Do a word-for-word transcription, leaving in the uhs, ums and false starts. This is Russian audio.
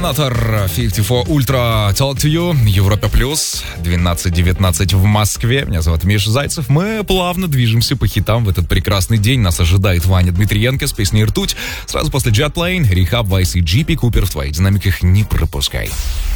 Терминатор пятьдесят четыре Ультра Talk to You, Европа Плюс, двенадцать девятнадцать в Москве. Меня зовут Миша Зайцев. Мы плавно движемся по хитам в этот прекрасный день. Нас ожидает Ваня Дмитриенко с песней «Ртуть». Сразу после Jet Plane, Rehab, Vice и джи пи Купер в твоих динамиках. Не пропускай.